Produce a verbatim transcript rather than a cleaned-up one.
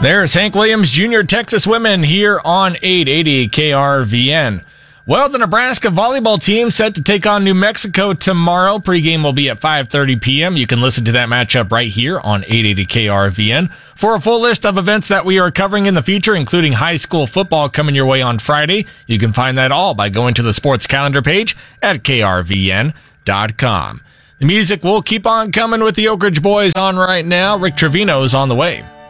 There's Hank Williams Junior Texas Women here on eight eighty K R V N. Well, the Nebraska volleyball team set to take on New Mexico tomorrow. Pregame will be at five thirty p.m. You can listen to that matchup right here on eight eighty K R V N. For a full list of events that we are covering in the future, including high school football coming your way on Friday, you can find that all by going to the sports calendar page at K R V N dot com. The music will keep on coming with the Oak Ridge Boys on right now. Rick Trevino is on the way.